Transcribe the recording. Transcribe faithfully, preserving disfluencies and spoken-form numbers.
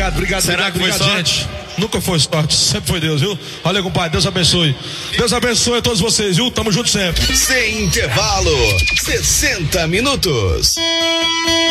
Obrigado, obrigado, Será obrigado, que foi obrigado, sorte? gente. Nunca foi sorte, sempre foi Deus, viu? Valeu, compadre, Deus abençoe. Deus abençoe a todos vocês, viu? Tamo junto sempre. Sem intervalo, sessenta minutos.